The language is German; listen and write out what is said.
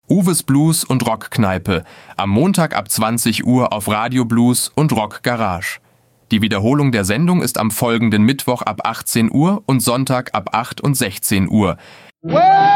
Uwes Blues und Rockkneipe. Am Montag ab 20 Uhr auf Radio Blues und Rock Garage. Die Wiederholung der Sendung ist am folgenden Mittwoch ab 18 Uhr und Sonntag ab 8 und 16 Uhr.